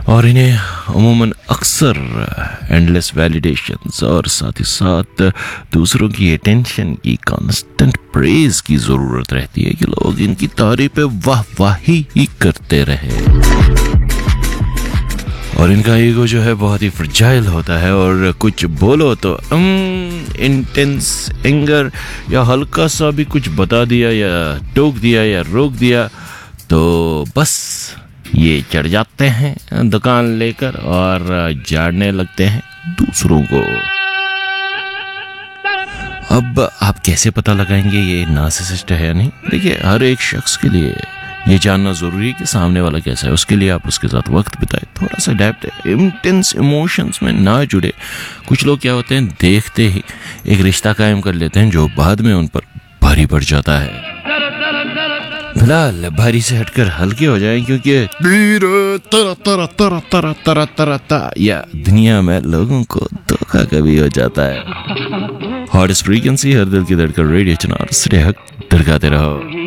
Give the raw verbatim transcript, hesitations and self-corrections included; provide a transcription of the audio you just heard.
और इन्हें अमूमन अक्सर एंडलेस वैलिडेशंस और साथ ही साथ दूसरों की अटेंशन की कांस्टेंट प्रेज की ज़रूरत रहती है कि लोग इनकी तारीफ वाह वाही ही करते रहे। और इनका ईगो जो है बहुत ही फ्रजाइल होता है और कुछ बोलो तो इंटेंस एंगर या हल्का सा भी कुछ बता दिया या टोक दिया या रोक दिया तो बस ये चढ़ जाते हैं दुकान लेकर और झाड़ने लगते हैं दूसरों को। अब आप कैसे पता लगाएंगे ये नार्सिसिस्ट है या नहीं? देखिए, हर एक शख्स के लिए ये जानना ज़रूरी है कि सामने वाला कैसा है। उसके लिए आप उसके साथ वक्त बिताए, थोड़ा सा अडेप्ट है, इंटेंस इमोशंस में ना जुड़े। कुछ लोग क्या होते हैं, देखते ही एक रिश्ता कायम कर लेते हैं जो बाद में उन पर भारी पड़ जाता है। फिलहाल भारी से हटकर हल्के हो जाएं, क्योंकि तरा तरा तरा तरा तरा तरा तरा या दुनिया में लोगों को धोखा कभी हो जाता है। हॉटेस्ट फ्रीक्वेंसी, हर दिल की धड़कन, रेडियो चनार, सिरे हक धड़काते रहो।